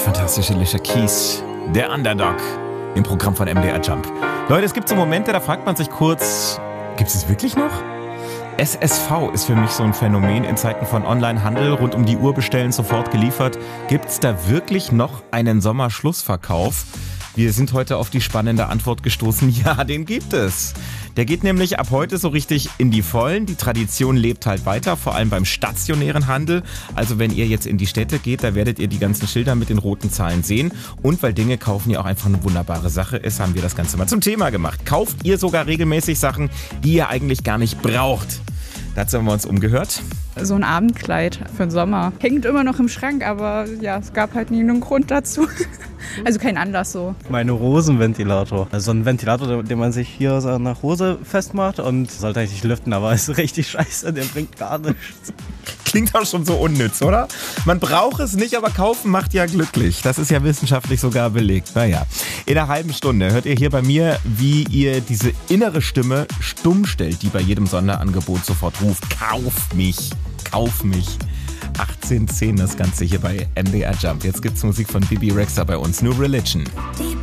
fantastische Alicia Keys, der Underdog im Programm von MDR Jump. Leute, es gibt so Momente, da fragt man sich kurz, gibt es wirklich noch? SSV ist für mich so ein Phänomen in Zeiten von Onlinehandel, rund um die Uhr bestellen, sofort geliefert. Gibt es da wirklich noch einen Sommerschlussverkauf? Wir sind heute auf die spannende Antwort gestoßen, ja, den gibt es. Der geht nämlich ab heute so richtig in die Vollen. Die Tradition lebt halt weiter, vor allem beim stationären Handel. Also wenn ihr jetzt in die Städte geht, da werdet ihr die ganzen Schilder mit den roten Zahlen sehen. Und weil Dinge kaufen ja auch einfach eine wunderbare Sache ist, haben wir das Ganze mal zum Thema gemacht. Kauft ihr sogar regelmäßig Sachen, die ihr eigentlich gar nicht braucht? Dazu haben wir uns umgehört. So ein Abendkleid für den Sommer. Hängt immer noch im Schrank, aber ja, es gab halt nie einen Grund dazu. Also kein Anlass so. Meine Hosenventilator. Also ein Ventilator, den man sich hier so nach Hose festmacht und sollte eigentlich lüften, aber ist richtig scheiße, der bringt gar nichts. Klingt auch schon so unnütz, oder? Man braucht es nicht, aber kaufen macht ja glücklich. Das ist ja wissenschaftlich sogar belegt. Naja, in einer halben Stunde hört ihr hier bei mir, wie ihr diese innere Stimme stumm stellt, die bei jedem Sonderangebot sofort ruft. Kauf mich, kauf mich. 18:10 das Ganze hier bei MDR Jump. Jetzt gibt's Musik von Bibi Rexha bei uns. New Religion.